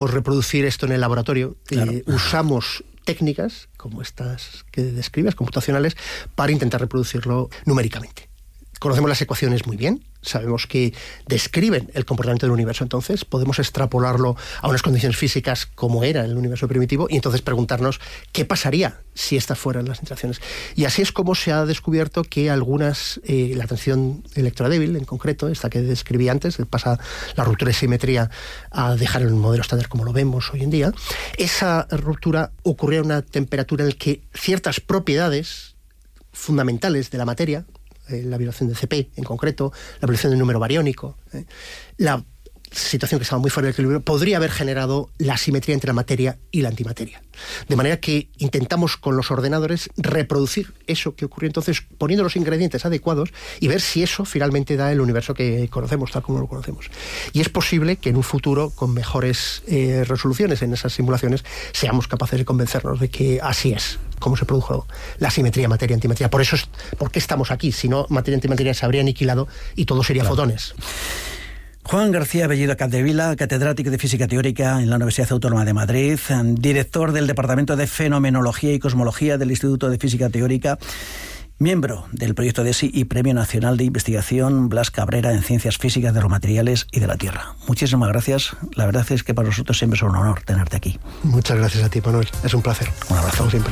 pues reproducir esto en el laboratorio. Claro. Usamos técnicas como estas que describes, computacionales, para intentar reproducirlo numéricamente. Conocemos las ecuaciones muy bien, sabemos que describen el comportamiento del universo, entonces podemos extrapolarlo a unas condiciones físicas como era el universo primitivo y entonces preguntarnos qué pasaría si estas fueran las interacciones. Y así es como se ha descubierto que algunas, la tensión electrodébil en concreto, esta que describí antes, que pasa la ruptura de simetría a dejar el modelo estándar como lo vemos hoy en día, esa ruptura ocurría a una temperatura en la que ciertas propiedades fundamentales de la materia, la violación de CP en concreto, la violación del número bariónico, la situación que estaba muy fuera del equilibrio, podría haber generado la simetría entre la materia y la antimateria. De manera que intentamos con los ordenadores reproducir eso que ocurrió entonces, poniendo los ingredientes adecuados y ver si eso finalmente da el universo que conocemos, tal como lo conocemos. Y es posible que en un futuro, con mejores resoluciones en esas simulaciones, seamos capaces de convencernos de que así es cómo se produjo la simetría materia-antimateria. Por qué estamos aquí. Si no, materia-antimateria se habría aniquilado y todo sería fotones. Juan García Bellido Capdevila, catedrático de Física Teórica en la Universidad Autónoma de Madrid, director del Departamento de Fenomenología y Cosmología del Instituto de Física Teórica, miembro del proyecto DESI y Premio Nacional de Investigación Blas Cabrera en Ciencias Físicas de los Materiales y de la Tierra. Muchísimas gracias. La verdad es que para nosotros siempre es un honor tenerte aquí. Muchas gracias a ti, Manuel. Es un placer. Un abrazo. Como siempre.